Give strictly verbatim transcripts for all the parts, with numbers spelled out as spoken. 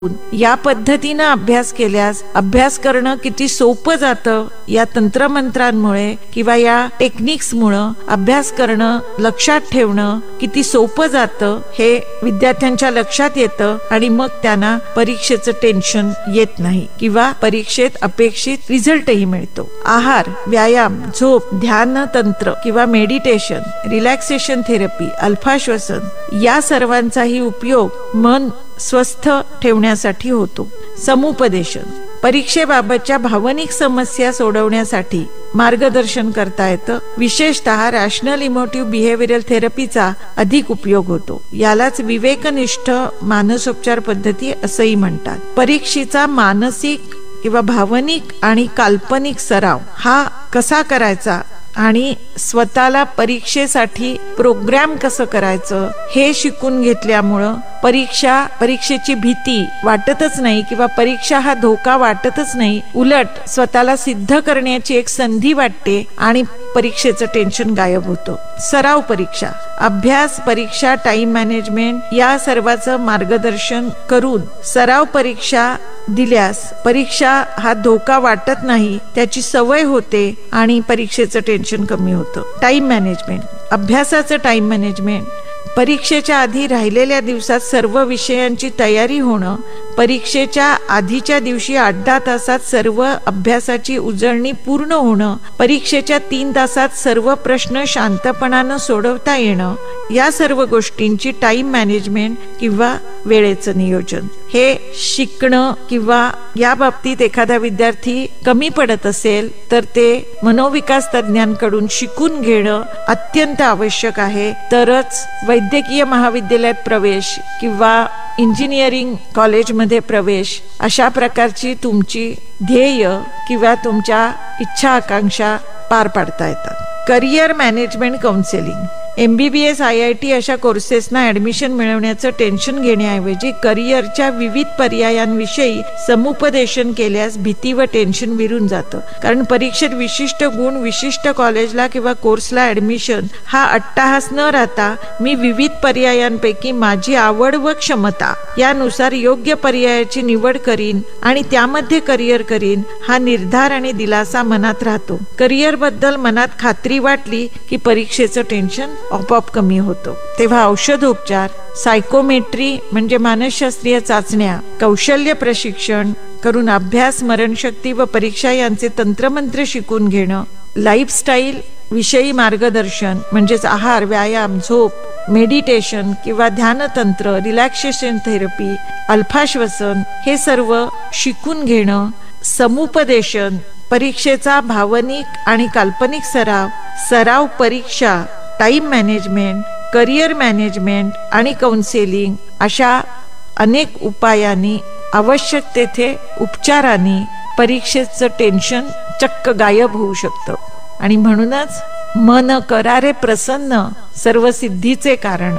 या पद्धतीनं अभ्यास केल्यास अभ्यास करणं किती सोपं जातं, या तंत्रमंत्रांमुळे किंवा या टेक्निक्समुळे अभ्यास करणं, लक्षात ठेवणं किती सोपं जातं हे विद्यार्थ्यांच्या लक्षात येतं आणि मग त्यांना परीक्षेचं टेन्शन येत नाही किंवा परीक्षेत अपेक्षित रिझल्टही मिळतो. आहार, व्यायाम, झोप, ध्यान तंत्र किंवा मेडिटेशन, रिलॅक्सेशन थेरपी, अल्फा श्वसन या सर्वांचाही उपयोग मन स्वस्थ ठेवण्यासाठी होतो. समुपदेशन, परीक्षेबाबतच्या भावनिक समस्या सोडवण्यासाठी मार्गदर्शन करता येतं. विशेषतः रॅशनल इमोटिव्ह बिहेवियरल थेरपीचा अधिक उपयोग होतो. यालाच विवेकनिष्ठ मानसोपचार पद्धती असंही म्हणतात. परीक्षेचा मानसिक किंवा भावनिक आणि काल्पनिक सराव हा कसा करायचा आणि स्वतःला परीक्षेसाठी प्रोग्राम कसं करायचं हे शिकून घेतल्यामुळं परीक्षा परीक्षेची भीती वाटतच नाही किंवा परीक्षा हा धोका वाटतच नाही. उलट स्वतःला सिद्ध करण्याची एक संधी वाटते आणि परीक्षेचं टेन्शन गायब होतं. सराव परीक्षा, अभ्यास, परीक्षा, टाइम मॅनेजमेंट या सर्वांचं मार्गदर्शन करून सराव परीक्षा दिल्यास परीक्षा हा धोका वाटत नाही, त्याची सवय होते आणि परीक्षेचं टेन्शन कमी होतं. टाइम मॅनेजमेंट, अभ्यासाचं टाइम मॅनेजमेंट, परीक्षेच्या आधी राहिलेल्या दिवसात सर्व विषयांची तयारी होणं, परीक्षेच्या आधीच्या दिवशी आठ दहा तासात सर्व अभ्यासाची उजळणी पूर्ण होणं, परीक्षेच्या तीन तासात सर्व प्रश्न शांतपणानं सोडवता येणं, या सर्व गोष्टींची टाइम मॅनेजमेंट किंवा वेळेचं नियोजन हे शिकणं किंवा या बाबतीत एखादा विद्यार्थी कमी पडत असेल तर ते मनोविकास तज्ञांकडून शिकून घेणं अत्यंत आवश्यक आहे. तरच वैद्यकीय महाविद्यालयात प्रवेश किंवा इंजिनिअरिंग कॉलेजमध्ये प्रवेश अशा प्रकारची तुमची ध्येय किंवा तुमच्या इच्छा आकांक्षा पार पाडता येतात. Career management counselling, MBBS, I I T अशा कोर्सेसना ऍडमिशन मिळवण्याचं टेन्शन घेण्याऐवजी करिअरच्या विविध पर्यायांविषयी समुपदेशन केल्यास भीती व टेन्शन विरून जातं. कारण परीक्षेत विशिष्ट गुण, विशिष्ट कॉलेजला किंवा कोर्सला ऍडमिशन हा अट्टाहास न राहता मी विविध पर्यायांपैकी माझी आवड व क्षमता यानुसार योग्य पर्यायाची निवड करीन आणि त्यामध्ये करिअर करीन हा निर्धार आणि दिलासा मनात राहतो. करिअर बद्दल मनात खात्री वाटली की परीक्षेचं टेन्शन आपोआप कमी होतो. तेव्हा औषधोपचार, सायकोमेट्री म्हणजे मानसशास्त्रीय चाचण्या, कौशल्य प्रशिक्षण करून अभ्यास, स्मरणशक्ती व परीक्षा यांचे तंत्रमंत्र शिकून घेणं, लाईफस्टाईल विषयी मार्गदर्शन म्हणजेच आहार, व्यायाम, झोप, मेडिटेशन किंवा ध्यानतंत्र, रिलॅक्सेशन थेरपी, अल्फा श्वसन हे सर्व शिकून घेणं, समुपदेशन, परीक्षेचा भावनिक आणि काल्पनिक सराव, सराव परीक्षा, टाइम मॅनेजमेंट, करिअर मॅनेजमेंट आणि काउन्सिलिंग अशा अनेक उपायांनी, आवश्यक तेथे उपचारांनी परीक्षेचं टेन्शन चक्क गायब होऊ शकतं. आणि म्हणूनच मन करारे प्रसन्न, सर्व सिद्धीचे कारण.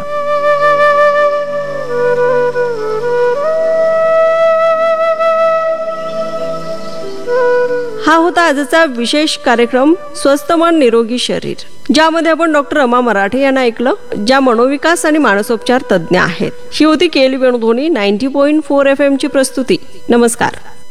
हा होता आजचा विशेष कार्यक्रम स्वस्थ मन निरोगी शरीर, ज्यामध्ये आपण डॉक्टर रमा मराठे यांना ऐकलं, ज्या मनोविकास आणि मानसोपचार तज्ज्ञ आहेत. ही होती केली Venudhwani ninety point four F M ची प्रस्तुती. नमस्कार.